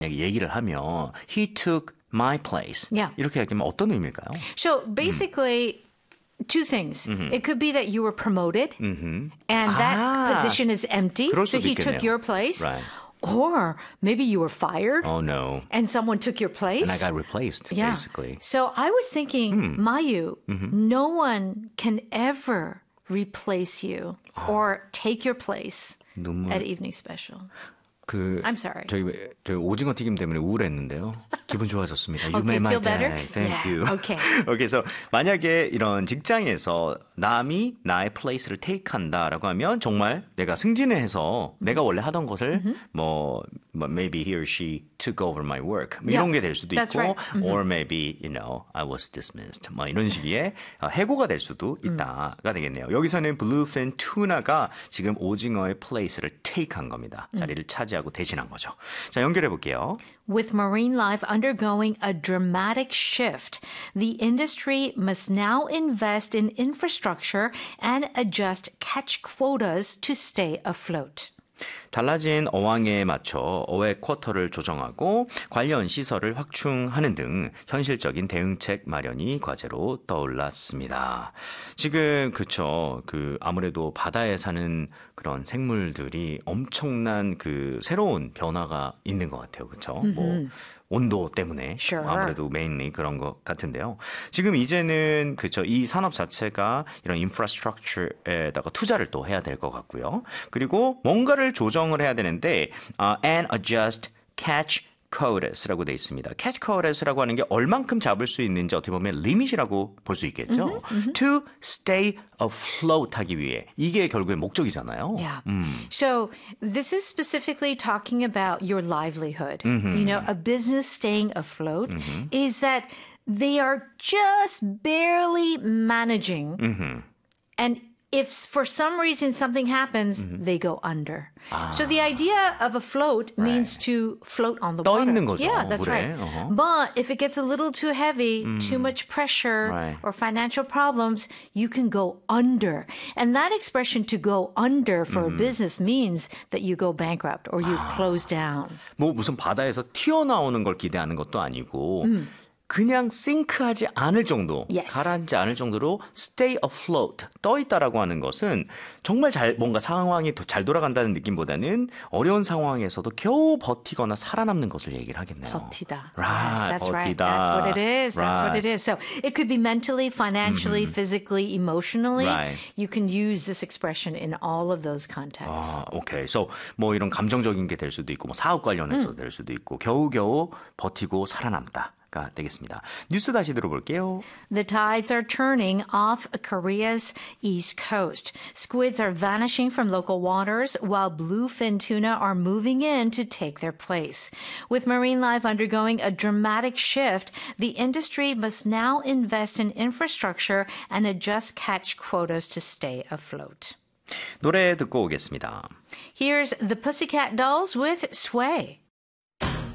얘기를 하면 he took my place. Yeah. 이렇게 얘기하면 어떤 의미일까요? So basically, two things. It could be that you were promoted and that position is empty. 그럴 So 수도 he took 있겠네요. your place. Right. Or maybe you were fired Oh no. and someone took your place. And I got replaced, basically. So I was thinking, Mayu, no one can ever replace you or take your place 눈물. at Evening Special. I'm sorry. 저희 오징어 튀김 때문에 우울했는데요. 기분 좋아졌습니다. You Okay, made my feel better? day. Thank Yeah, you. okay. Okay, so 만약에 이런 직장에서 남이 나의 플레이스를 테이크한다라고 하면 정말 내가 승진을 해서 내가 원래 하던 것을 뭐 maybe he or she took over my work 뭐 이런 게 될 수도 that's 있고 right. or maybe I was dismissed 뭐 이런 식의 해고가 될 수도 있다가 되겠네요. 여기서는 bluefin tuna가 지금 오징어의 플레이스를 테이크한 겁니다. 자리를 차지하고 대신한 거죠. 자, 연결해 볼게요. With marine life undergoing a dramatic shift, the industry must now invest in infrastructure and adjust catch quotas to stay afloat. 달라진 어항에 맞춰 어획 쿼터를 조정하고 관련 시설을 확충하는 등 현실적인 대응책 마련이 과제로 떠올랐습니다. 지금 그쵸. 아무래도 바다에 사는 그런 생물들이 엄청난 새로운 변화가 있는 것 같아요. 그쵸? 뭐 온도 때문에 Sure. 아무래도 메인리 그런 것 같은데요. 지금 이제는 그쵸 이 산업 자체가 이런 인프라스트럭처에다가 투자를 또 해야 될 것 같고요. 그리고 뭔가를 조정을 해야 되는데 and adjust catch quotas라고 돼 있습니다. catch quotas라고 하는 게 얼만큼 잡을 수 있는지 어떻게 보면 리밋이라고 볼 수 있겠죠. To stay afloat 하기 위해 이게 결국에 목적이잖아요. Yeah. So this is specifically talking about your livelihood. You know, a business staying afloat is that they are just barely managing. And if for some reason something happens, they go under. So the idea of afloat means to float on the 떠 water. 있는 거죠, Yeah, that's 물에. right. But if it gets a little too heavy, too much pressure Right. or financial problems, you can go under. And that expression to go under for a business means that you go bankrupt or you close down. 뭐 무슨 바다에서 튀어나오는 걸 기대하는 것도 아니고 그냥 싱크하지 않을 정도, Yes. 가라앉지 않을 정도로 stay afloat, 떠 있다라고 하는 것은 정말 뭔가 상황이 잘 돌아간다는 느낌보다는 어려운 상황에서도 겨우 버티거나 살아남는 것을 얘기를 하겠네요. 버티다. Right, Yes, that's right. 버티다. That's what it is. That's what Right. it is. So it could be mentally, financially, physically, emotionally. Right. You can use this expression in all of those contexts. 오케이. So 뭐 이런 감정적인 게 될 수도 있고 뭐 사업 관련해서 될 수도 있고 겨우겨우 버티고 살아남다. 가 되겠습니다. 뉴스 다시 들어볼게요. The tides are turning off Korea's east coast. Squids are vanishing from local waters while bluefin tuna are moving in to take their place. With marine life undergoing a dramatic shift, the industry must now invest in infrastructure and adjust catch quotas to stay afloat. 노래 듣고 오겠습니다. Here's the Pussycat Dolls with Sway.